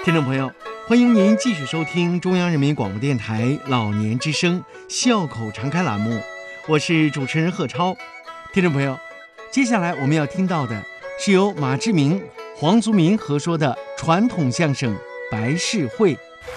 听众朋友，欢迎您继续收听中央人民广播电台老年之声笑口常开栏目，我是主持人贺超。听众朋友，接下来我们要听到的是由马志明、黄族民合说的传统相声《白事会》。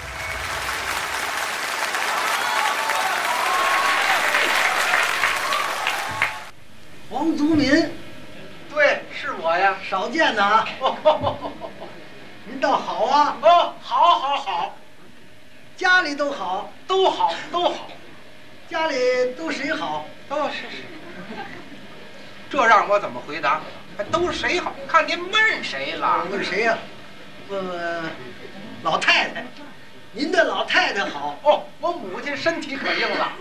黄族民， 对，是我呀， 少见的啊。您倒好啊。 哦，好， 家里都好， 都好。 家里都谁好？ 哦，是。这让我怎么回答？还都谁好？看您问谁了？ 问谁呀？问老太太。您的老太太好。 哦，我母亲身体可硬了。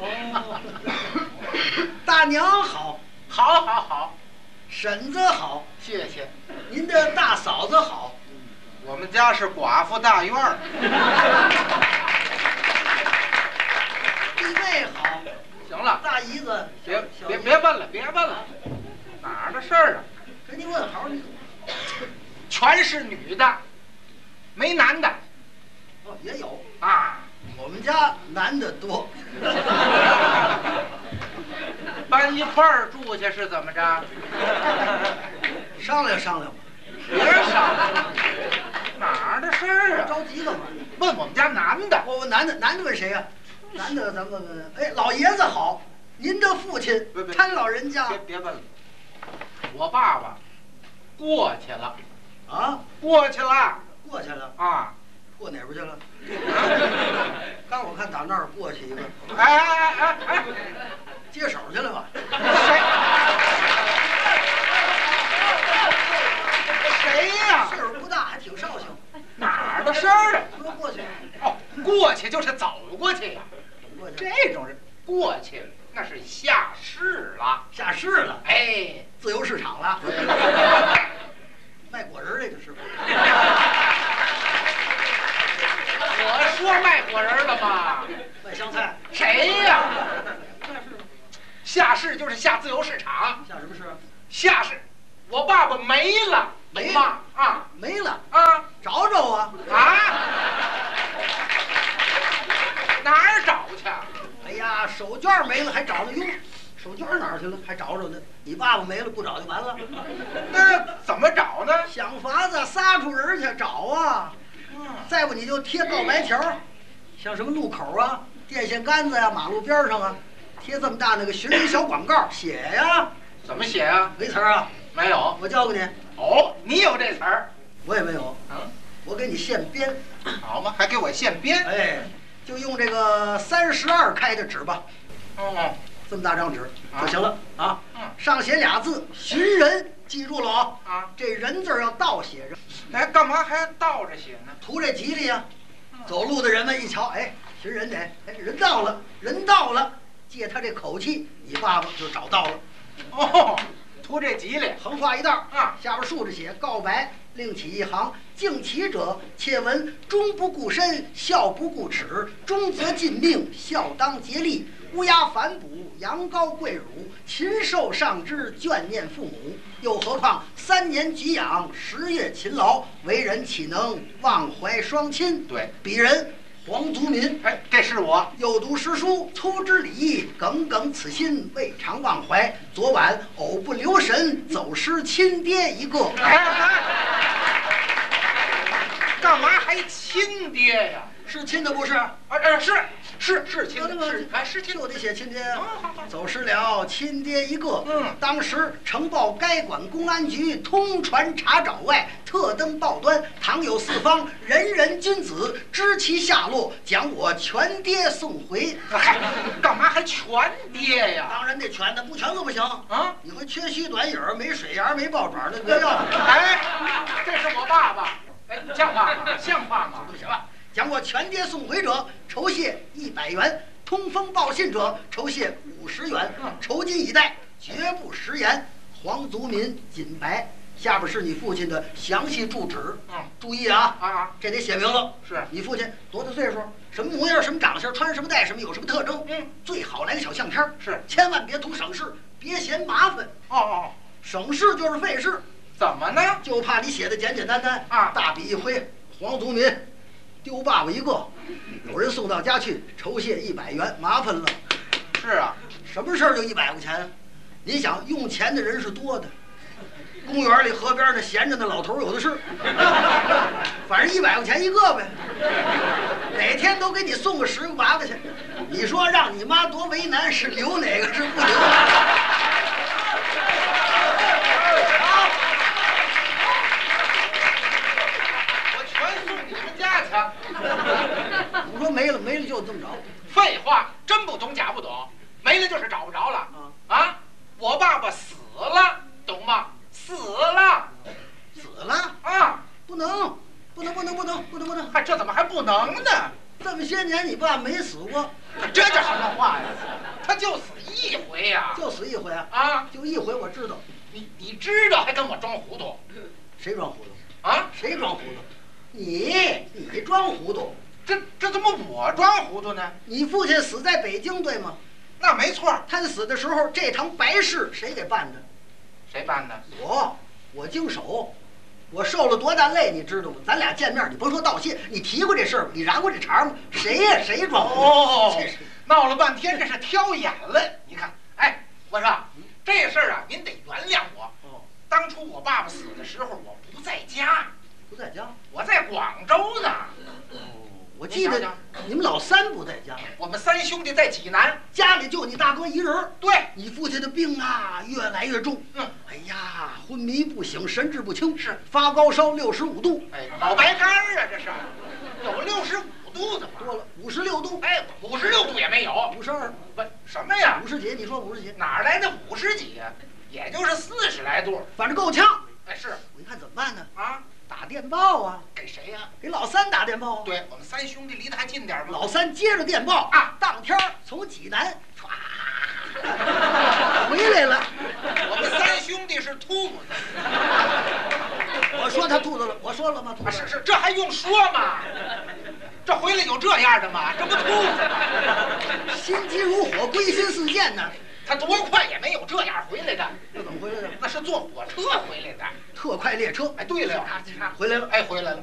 大娘好。 好。 婶子好。 谢谢。 您的大嫂子好。 我们家是寡妇大院儿。 弟妹好。 行了， 大姨子。 别问了，哪儿的事儿啊？ 跟你问好，你全是女的，没男的。 哦，也有啊。 我们家男的多。 搬一块儿住去是怎么着？ 商量商量吧。 别商量，哪儿的事儿啊？ 着急干嘛？ 问我们家男的。 我男的问谁呀？男的咱们问，哎，老爷子好。您的父亲他老人家。 别问了，我爸爸过去了。 啊？ 过去了啊？ 过哪边去了？刚我看打那儿过去一个。 哎， 接手去了吧？ 谁呀？ 岁数不大，还挺绍兴。 哪儿的事儿啊？ 说过去。 哦，过去就是走过去呀。 过去。 这种人过去那是下市了。 下市了。 哎， 自由市场了。卖果仁那个师傅。 我说卖果仁的吗？ 卖香菜。 谁呀？下市就是下自由市场。 下什么市？ 下市，我爸爸没了。 没了啊？ 没了啊？ 找找啊！ 哪儿找去？ 哎呀，手绢没了还找着用，手绢哪儿去了还找着呢？你爸爸没了不找就完了。 那怎么找呢？ 想法子撒出人去找啊！再不你就贴告白条，像什么路口啊、电线杆子呀、马路边上啊，贴这么大那个寻人小广告，写呀。 怎么写呀？ 没词儿啊？ 没有。 我教给你。 哦，你有这词儿， 我也没有。我给你现编。 好吗？还给我现编。 哎，就用这个32开的纸吧。 哦， 这么大张纸就行了啊。上写俩字“寻人”，记住了啊。这人字要倒写着。 哎，干嘛还倒着写呢？ 图这吉利呀。走路的人们一瞧，哎，寻人得，哎，人到了，借他这口气，你爸爸就找到了。 哦，图这吉利。 横画一道啊， 下边竖着写告白，另起一行，敬其者，且闻终不顾身，孝不顾齿，终则尽命，孝当竭力，乌鸦反哺，羊羔跪乳，禽兽上之，眷念父母。又何况3年给养，10月勤劳，为人岂能忘怀双亲？ 对， 鄙人黄族民。 哎，这是我又读诗书，粗知礼义，耿耿此心，未尝忘怀。昨晚偶不留神，走失亲爹一个。 干嘛还亲爹呀？ 是亲的不是？ 是亲的，是亲就得写亲爹啊。走失了亲爹一个。当时呈报该管公安局通传查找外，特登报端，倘有四方人人君子知其下落，将我全爹送回。 干嘛还全爹呀？ 当然得全的，不全可不行啊！ 你会缺须短影儿，没水牙，没爆爪的，别要。 哎，这是我爸爸。哎，像话吗？像话吗？ 不行了。将我全爹送回者，酬谢100元；通风报信者，酬谢50元。酬金以待，绝不食言。黄族民锦白。下边是你父亲的详细住址。注意啊！这得写明了。 是你父亲多大岁数，什么模样，什么长相，穿什么戴什么，有什么特征。最好来个小相片。 是， 千万别图省事，别嫌麻烦。省事就是费事。 怎么呢？ 就怕你写的简简单单啊， 大笔一挥，黄族民丢爸爸一个，有人送到家去，酬谢100元，麻烦了。 是啊， 什么事儿就100块钱？你想用钱的人是多的，公园里、河边那闲着的老头有的是，反正100块钱一个呗。哪天都给你送个10个8个去，你说让你妈多为难，是留哪个是不留哪个？我说没了就这么着。 废话，真不懂假不懂，没了就是找不着了。啊，我爸爸死了，懂吗？死了啊！ 不能！ 还这怎么还不能呢？ 这么些年你爸没死过， 这叫什么话呀？他就死一回呀！ 就死一回啊！ 啊， 就一回我知道。 你知道还跟我装糊涂？ 谁装糊涂？ 啊？ 谁装糊涂？你装糊涂。 这怎么我装糊涂呢？ 你父亲死在北京，对吗？ 那没错。 他死的时候，这堂白事谁给办的？ 谁办的？ 我经手，我受了多大累，你知道吗？咱俩见面，你甭说道谢，你提过这事儿吗？你燃过这茬吗？谁呀？谁装糊涂？ 哦，闹了半天，这是挑眼了。你看，哎，我说这事儿啊，您得原谅我。当初我爸爸死的时候，我不在家。 不在家？ 我在广州呢。 我记得你们老三不在家， 我们3兄弟在济南， 家里就你大哥一人。 对， 你父亲的病啊越来越重，哎呀，昏迷不醒，神志不清， 是发高烧65度， 哎，老白干啊，这是有65度的吗？ 多了56度， 哎，56度也没有 ，52， 不什么呀 ？50几？你说50几？ 哪来的50几呀？也就是40来度， 反正够呛。 哎，是， 你看怎么办呢？ 啊， 打电报啊！ 给谁呀？ 给老三打电报。 对，我们3兄弟离得还近点吗？ 老三接着电报啊， 当天从济南唰回来了。 我们3兄弟是秃子。 我说他秃子了，我说了吗？秃子是，这还用说吗？这回来有这样的吗？这不秃子吗？ 心急如火，归心似箭呢。 他多快也没有这样回来的。 那怎么回来的？ 那是坐火车回来的， 特快列车。 哎，对了， 回来了。 哎，回来了。